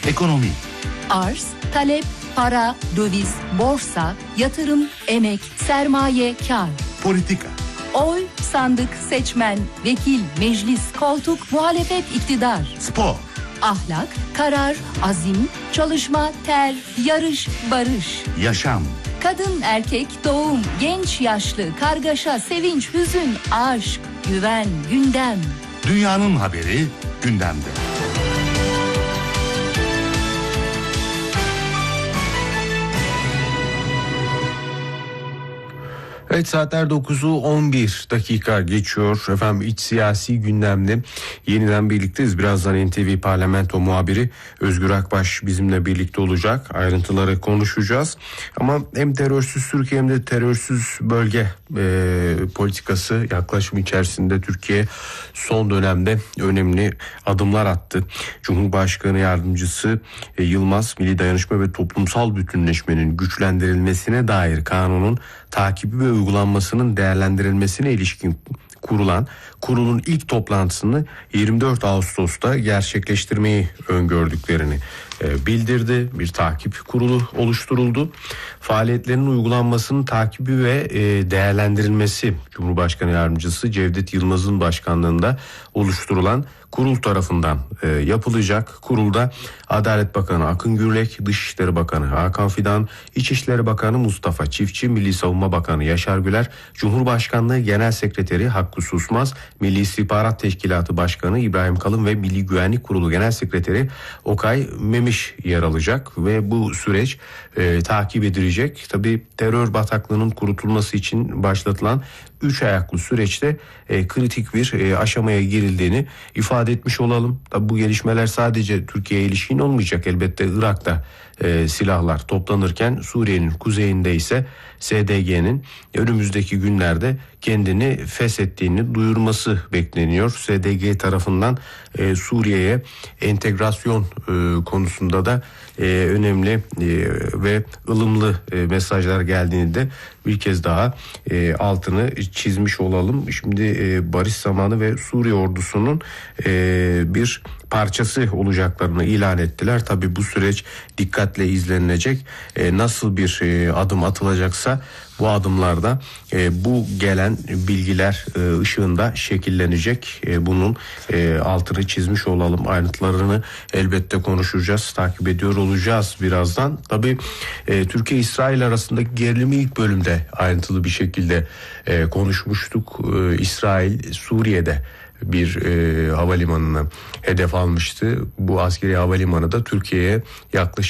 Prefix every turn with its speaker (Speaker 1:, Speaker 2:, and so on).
Speaker 1: Ekonomi.
Speaker 2: Arz, talep, para, döviz, borsa, yatırım, emek, sermaye, kar.
Speaker 1: Politika.
Speaker 2: Oy, sandık, seçmen, vekil, meclis, koltuk, muhalefet, iktidar.
Speaker 1: Spor.
Speaker 2: Ahlak, karar, azim, çalışma, ter, yarış, barış.
Speaker 1: Yaşam.
Speaker 2: Kadın, erkek, doğum, genç, yaşlı, kargaşa, sevinç, hüzün, aşk, güven, gündem.
Speaker 1: Dünyanın haberi gündemde.
Speaker 3: Evet, saatler 9'u 11 dakika geçiyor. Efendim, iç siyasi gündemde yeniden birlikteyiz. Birazdan NTV Parlamento muhabiri Özgür Akbaş bizimle birlikte olacak. Ayrıntıları konuşacağız. Ama hem terörsüz Türkiye hem de terörsüz bölge politikası yaklaşım içerisinde Türkiye son dönemde önemli adımlar attı. Cumhurbaşkanı Yardımcısı Yılmaz, Milli Dayanışma ve Toplumsal Bütünleşmenin güçlendirilmesine dair kanunun takibi ve uygulanmasının değerlendirilmesine ilişkin kurulan kurulun ilk toplantısını 24 Ağustos'ta gerçekleştirmeyi öngördüklerini bildirdi. Bir takip kurulu oluşturuldu. Faaliyetlerin uygulanmasının takibi ve değerlendirilmesi Cumhurbaşkanı Yardımcısı Cevdet Yılmaz'ın başkanlığında oluşturulan kurul tarafından yapılacak. Kurulda Adalet Bakanı Akın Gürlek, Dışişleri Bakanı Hakan Fidan, İçişleri Bakanı Mustafa Çiftçi, Milli Savunma Bakanı Yaşar Güler, Cumhurbaşkanlığı Genel Sekreteri Hakkı Susmaz, Milli İstihbarat Teşkilatı Başkanı İbrahim Kalın ve Milli Güvenlik Kurulu Genel Sekreteri Okay Memiş yer alacak ve bu süreç takip edilecek. Tabii terör bataklığının kurutulması için başlatılan 3 ayaklı süreçte kritik bir aşamaya girildiğini ifade etmiş olalım. Tabii bu gelişmeler sadece Türkiye'ye ilişkin olmayacak. Elbette Irak'ta silahlar toplanırken Suriye'nin kuzeyinde ise SDG'nin önümüzdeki günlerde kendini feshettiğini duyurması bekleniyor. SDG tarafından Suriye'ye entegrasyon konusunda da önemli ve ılımlı mesajlar geldiğini de bir kez daha altını çizmiş olalım. Şimdi barış zamanı ve Suriye ordusunun bir parçası olacaklarını ilan ettiler. Tabii bu süreç dikkatle izlenilecek. Nasıl bir adım atılacaksa bu adımlarda bu gelen bilgiler ışığında şekillenecek. Bunun altını çizmiş olalım. Ayrıntılarını elbette konuşacağız, takip ediyor olacağız birazdan. Tabii Türkiye-İsrail arasındaki gerilimi ilk bölümde ayrıntılı bir şekilde konuşmuştuk. İsrail Suriye'de bir havalimanını hedef almıştı. Bu askeri havalimanı da Türkiye'ye yaklaşık